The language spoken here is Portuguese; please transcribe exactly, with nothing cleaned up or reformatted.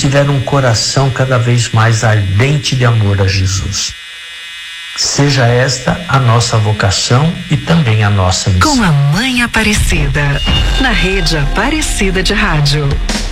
tiver um coração cada vez mais ardente de amor a Jesus. Seja esta a nossa vocação e também a nossa missão. Com a Mãe Aparecida, na Rede Aparecida de Rádio.